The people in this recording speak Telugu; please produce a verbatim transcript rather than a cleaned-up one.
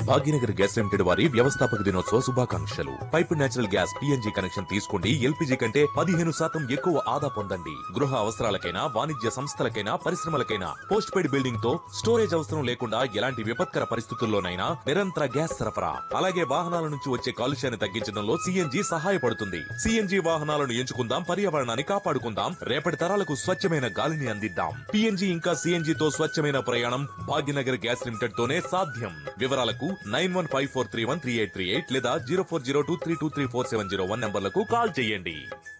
భాగ్యనగర్ గ్యాస్ లిమిటెడ్ వారి వ్యవస్థాపక దినోత్సవ శుభాకాంక్షలు. Pipe natural gas PNG connection తీసుకోండి. ఎల్పీజీ కంటే పదిహేను శాతం ఎక్కువ ఆదా పొందండి. గృహ అవసరాలకైనా, వాణిజ్య సంస్థలకైనా, పరిశ్రమలకైనా పోస్ట్ పెయిడ్ బిల్డింగ్ తో స్టోరేజ్ అవసరం లేకుండా ఎలాంటి విపత్కర పరిస్థితుల్లోనైనా నిరంతర గ్యాస్ సరఫరా. అలాగే వాహనాల నుంచి వచ్చే కాలుష్యాన్ని తగ్గించడంలో సిఎన్జి సహాయపడుతుంది. సిఎన్జి వాహనాలను ఎంచుకుందాం, పర్యావరణాన్ని కాపాడుకుందాం, రేపటి తరాలకు స్వచ్ఛమైన గాలిని అందిద్దాం. పిఎన్జి ఇంకా సిఎన్జి తో స్వచ్ఛమైన ప్రయాణం భాగ్యనగర్ గ్యాస్ లిమిటెడ్ తోనే సాధ్యం. వివరాలకు nine one five four three one three eight three eight లేదా zero four zero two three two three four seven zero one నంబర్లకు call చేయండి.